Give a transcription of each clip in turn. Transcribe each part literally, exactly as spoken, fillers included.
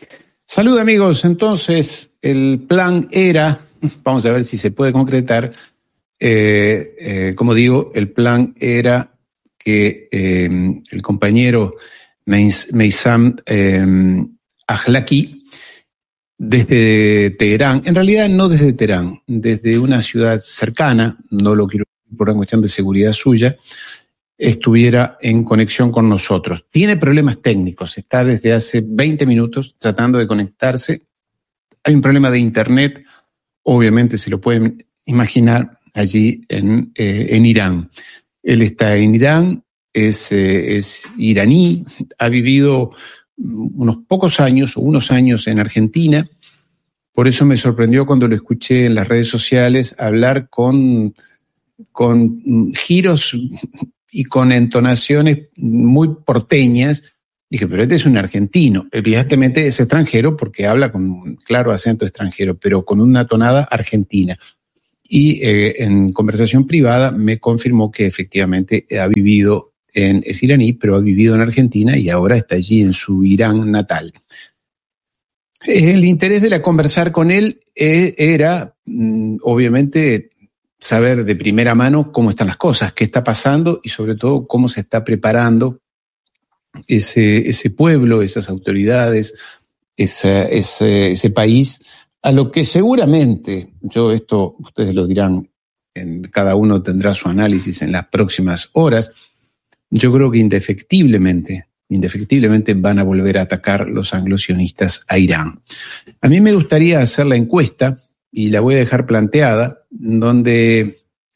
Salud amigos, entonces el plan era, vamos a ver si se puede concretar, eh, eh, como digo, el plan era que eh, el compañero Meissam eh, Ahlaki, desde Teherán, en realidad no desde Teherán, desde una ciudad cercana, no lo quiero decir por una cuestión de seguridad suya, estuviera en conexión con nosotros. Tiene problemas técnicos, está desde hace veinte minutos tratando de conectarse. Hay un problema de internet, obviamente se lo pueden imaginar allí en, eh, en Irán. Él está en Irán, es, eh, es iraní, ha vivido unos pocos años o unos años en Argentina. Por eso me sorprendió cuando lo escuché en las redes sociales hablar con, con giros y con entonaciones muy porteñas. Dije, pero este es un argentino. Evidentemente es extranjero porque habla con un claro acento extranjero, pero con una tonada argentina. Y eh, en conversación privada me confirmó que efectivamente ha vivido en, es iraní, pero ha vivido en Argentina y ahora está allí en su Irán natal. El interés de la conversar con él eh, era, mm, obviamente, saber de primera mano cómo están las cosas, qué está pasando y sobre todo cómo se está preparando ese, ese pueblo, esas autoridades, esa, ese, ese país, a lo que seguramente, yo esto ustedes lo dirán, en, cada uno tendrá su análisis en las próximas horas, yo creo que indefectiblemente, indefectiblemente van a volver a atacar los anglosionistas a Irán. A mí me gustaría hacer la encuesta, y la voy a dejar planteada, donde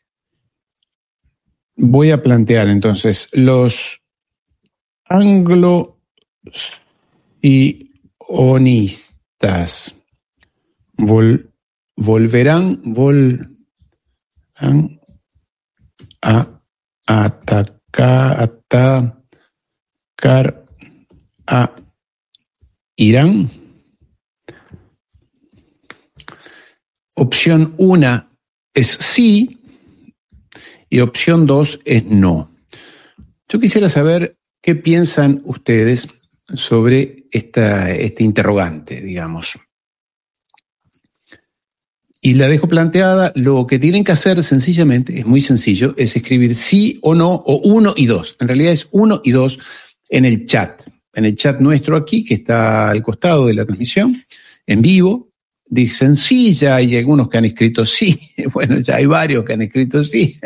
voy a plantear entonces los anglo-sionistas vol, volverán, volverán a atacar, atacar a Irán. Opción una es sí y opción dos es no. Yo quisiera saber qué piensan ustedes sobre esta, este interrogante, digamos. Y la dejo planteada. Lo que tienen que hacer sencillamente, es muy sencillo, es escribir sí o no, o uno y dos. En realidad es uno y dos en el chat. En el chat nuestro aquí, que está al costado de la transmisión, en vivo. Dicen sí, ya hay algunos que han escrito sí. Bueno, ya hay varios que han escrito sí.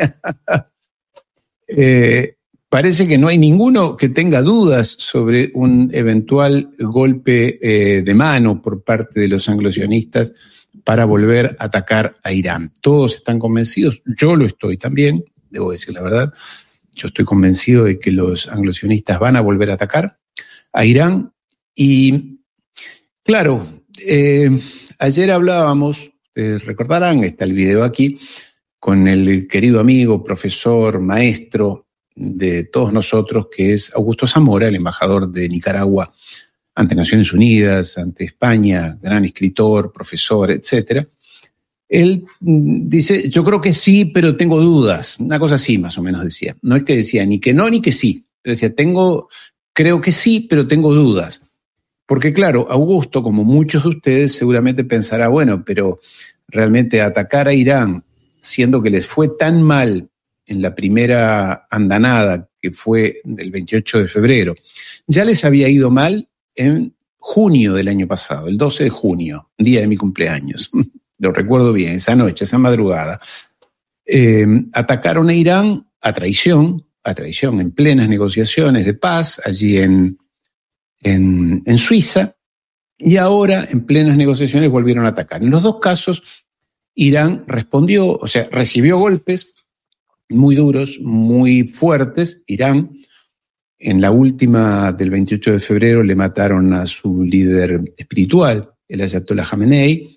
eh, parece que no hay ninguno que tenga dudas sobre un eventual golpe eh, de mano por parte de los anglosionistas para volver a atacar a Irán. Todos están convencidos, yo lo estoy también, debo decir la verdad. Yo estoy convencido de que los anglosionistas van a volver a atacar a Irán. Y claro, eh, ayer hablábamos, eh, recordarán, está el video aquí, con el querido amigo, profesor, maestro de todos nosotros, que es Augusto Zamora, el embajador de Nicaragua ante Naciones Unidas, ante España, gran escritor, profesor, etcétera. Él dice, yo creo que sí, pero tengo dudas. Una cosa así, más o menos decía. No es que decía ni que no ni que sí, pero decía, tengo, creo que sí, pero tengo dudas. Porque claro, Augusto, como muchos de ustedes, seguramente pensará, bueno, pero realmente atacar a Irán, siendo que les fue tan mal en la primera andanada, que fue del veintiocho de febrero, ya les había ido mal en junio del año pasado, el doce de junio, día de mi cumpleaños. Lo recuerdo bien, esa noche, esa madrugada. Eh, atacaron a Irán a traición, a traición, en plenas negociaciones de paz, allí en En, en Suiza, y ahora en plenas negociaciones volvieron a atacar. En los dos casos, Irán respondió, o sea, recibió golpes muy duros, muy fuertes. Irán, en la última del veintiocho de febrero, le mataron a su líder espiritual, el Ayatollah Jamenei,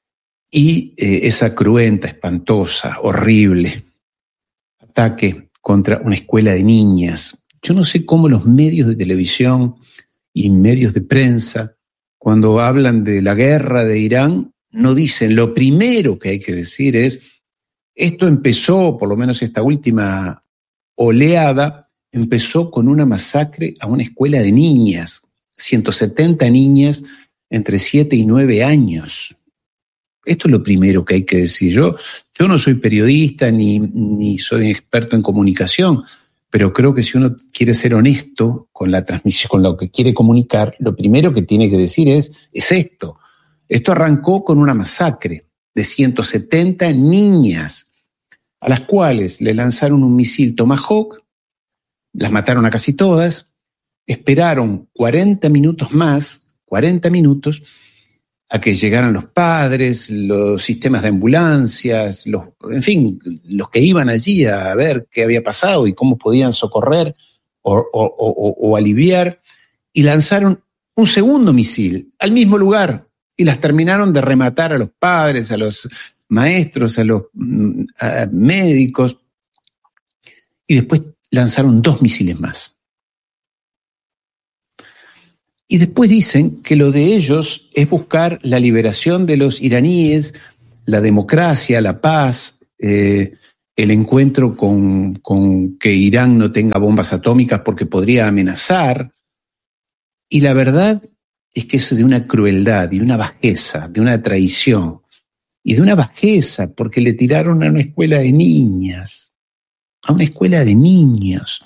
y eh, esa cruenta, espantosa, horrible ataque contra una escuela de niñas. Yo no sé cómo los medios de televisión y medios de prensa, cuando hablan de la guerra de Irán, no dicen, lo primero que hay que decir es, esto empezó, por lo menos esta última oleada, empezó con una masacre a una escuela de niñas, ciento setenta niñas entre siete y nueve años. Esto es lo primero que hay que decir. Yo, yo no soy periodista ni, ni soy experto en comunicación, pero creo que si uno quiere ser honesto con la transmisión, con lo que quiere comunicar, lo primero que tiene que decir es, es esto. Esto arrancó con una masacre de ciento setenta niñas, a las cuales le lanzaron un misil Tomahawk, las mataron a casi todas, esperaron cuarenta minutos más, cuarenta minutos, a que llegaran los padres, los sistemas de ambulancias, los, en fin, los que iban allí a ver qué había pasado y cómo podían socorrer o, o, o, o aliviar, y lanzaron un segundo misil al mismo lugar y las terminaron de rematar a los padres, a los maestros, a los a médicos, y después lanzaron dos misiles más. Y después dicen que lo de ellos es buscar la liberación de los iraníes, la democracia, la paz, eh, el encuentro con, con que Irán no tenga bombas atómicas porque podría amenazar. Y la verdad es que eso es de una crueldad, de una bajeza, de una traición. Y de una bajeza porque le tiraron a una escuela de niñas, a una escuela de niños.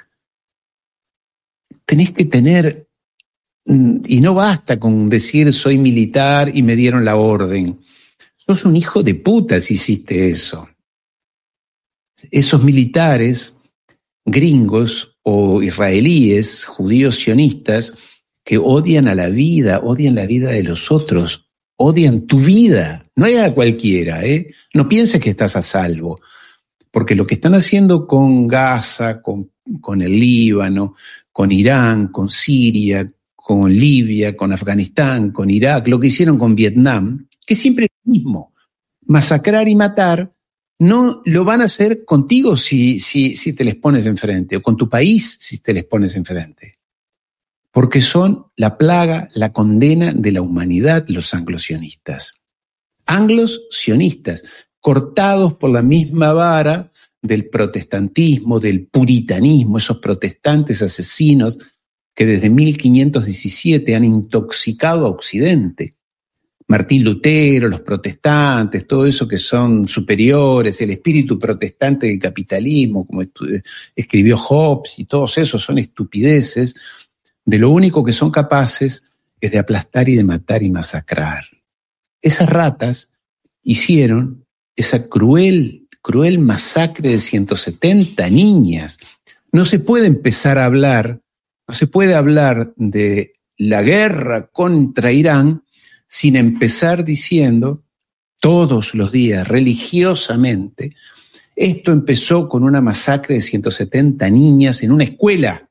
Tenés que tener... Y no basta con decir soy militar y me dieron la orden. Sos un hijo de puta si hiciste eso. Esos militares gringos o israelíes, judíos sionistas, que odian a la vida, odian la vida de los otros, odian tu vida. No es a cualquiera, ¿eh? No pienses que estás a salvo. Porque lo que están haciendo con Gaza, con, con el Líbano, con Irán, con Siria, con Libia, con Afganistán, con Irak, lo que hicieron con Vietnam, que siempre es lo mismo. Masacrar y matar no lo van a hacer contigo si, si, si te les pones enfrente, o con tu país si te les pones enfrente. Porque son la plaga, la condena de la humanidad, los anglo-sionistas. Anglos-sionistas, cortados por la misma vara del protestantismo, del puritanismo, esos protestantes asesinos que desde mil quinientos diecisiete han intoxicado a Occidente. Martín Lutero, los protestantes, todo eso que son superiores, el espíritu protestante del capitalismo, como escribió Hobbes, y todos esos son estupideces. De lo único que son capaces es de aplastar y de matar y masacrar. Esas ratas hicieron esa cruel, cruel masacre de ciento setenta niñas. No se puede empezar a hablar No se puede hablar de la guerra contra Irán sin empezar diciendo todos los días, religiosamente, esto empezó con una masacre de ciento setenta niñas en una escuela.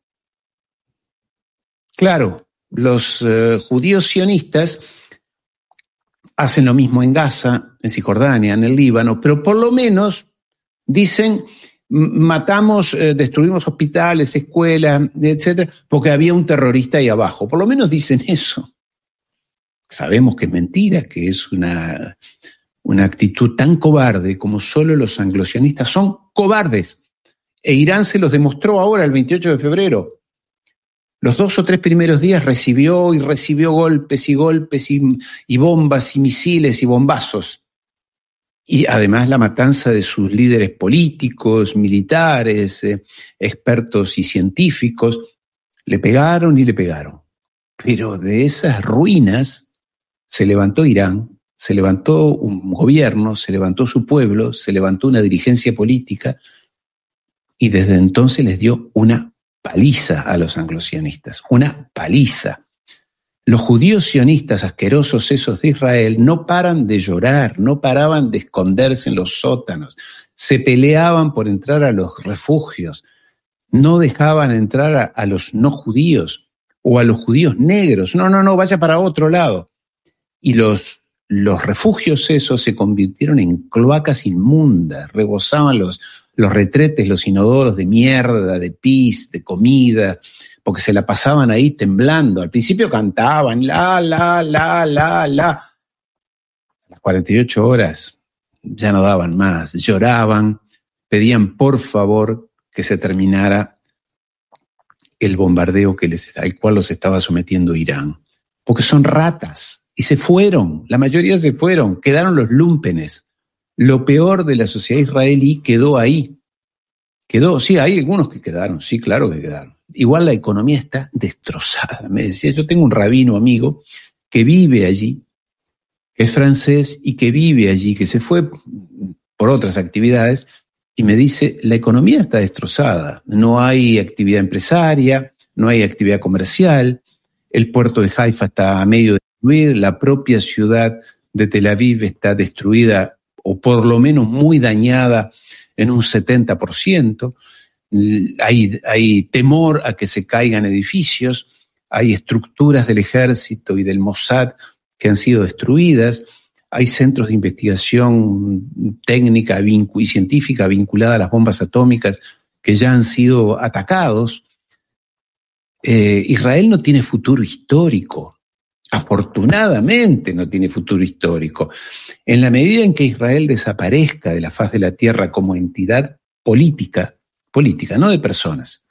Claro, los uh, judíos sionistas hacen lo mismo en Gaza, en Cisjordania, en el Líbano, pero por lo menos dicen... matamos, eh, destruimos hospitales, escuelas, etcétera, porque había un terrorista ahí abajo. Por lo menos dicen eso. Sabemos que es mentira, que es una, una actitud tan cobarde como solo los anglo-sionistas son cobardes. E Irán se los demostró ahora, el veintiocho de febrero. Los dos o tres primeros días recibió y recibió golpes y golpes y, y bombas y misiles y bombazos. Y además la matanza de sus líderes políticos, militares, eh, expertos y científicos. Le pegaron y le pegaron. Pero de esas ruinas se levantó Irán, se levantó un gobierno, se levantó su pueblo, se levantó una dirigencia política y desde entonces les dio una paliza a los anglo-sionistas, una paliza. Los judíos sionistas asquerosos esos de Israel no paran de llorar, no paraban de esconderse en los sótanos, se peleaban por entrar a los refugios, no dejaban entrar a, a los no judíos o a los judíos negros, no, no, no, vaya para otro lado. Y los, los refugios esos se convirtieron en cloacas inmundas, rebosaban los, los retretes, los inodoros de mierda, de pis, de comida, porque se la pasaban ahí temblando. Al principio cantaban, la, la, la, la, la. A las cuarenta y ocho horas ya no daban más, lloraban, pedían por favor que se terminara el bombardeo que les, al cual los estaba sometiendo Irán. porque son ratas y se fueron, la mayoría se fueron, quedaron los lúmpenes. Lo peor de la sociedad israelí quedó ahí. Quedó, sí, hay algunos que quedaron, sí, claro que quedaron. Igual la economía está destrozada. Me decía, yo tengo un rabino amigo que vive allí, que es francés y que vive allí, que se fue por otras actividades, y me dice, la economía está destrozada, no hay actividad empresaria, no hay actividad comercial, el puerto de Haifa está a medio de destruir, la propia ciudad de Tel Aviv está destruida, o por lo menos muy dañada en un setenta por ciento, hay, hay temor a que se caigan edificios, hay estructuras del ejército y del Mossad que han sido destruidas, hay centros de investigación técnica y científica vinculada a las bombas atómicas que ya han sido atacados. Eh, Israel no tiene futuro histórico. Afortunadamente no tiene futuro histórico. En la medida en que Israel desaparezca de la faz de la tierra como entidad política, política, no de personas,